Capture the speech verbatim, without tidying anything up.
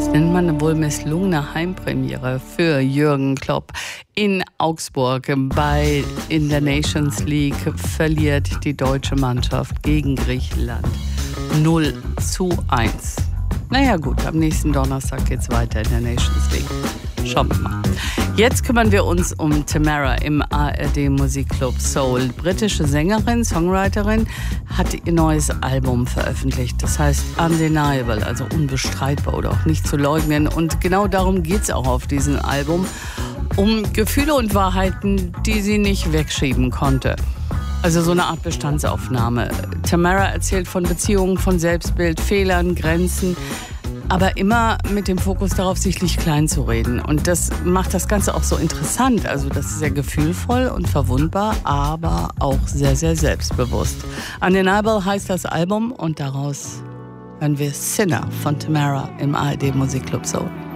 nennt man eine wohl misslungene Heimpremiere für Jürgen Klopp. In Augsburg bei in der Nations League verliert die deutsche Mannschaft gegen Griechenland null zu eins. Naja gut, am nächsten Donnerstag geht's weiter in der Nations League. Schauen wir mal. Jetzt kümmern wir uns um Tamara im A R D Musikclub Soul. Britische Sängerin, Songwriterin, hat ihr neues Album veröffentlicht. Das heißt Undeniable, also unbestreitbar oder auch nicht zu leugnen. Und genau darum geht's auch auf diesem Album. Um Gefühle und Wahrheiten, die sie nicht wegschieben konnte. Also so eine Art Bestandsaufnahme. Tamara erzählt von Beziehungen, von Selbstbild, Fehlern, Grenzen, aber immer mit dem Fokus darauf, sich nicht klein zu reden. Und das macht das Ganze auch so interessant. Also das ist sehr gefühlvoll und verwundbar, aber auch sehr, sehr selbstbewusst. Undeniable heißt das Album und daraus hören wir Sinner von Tamara im A R D Musikclub Soul.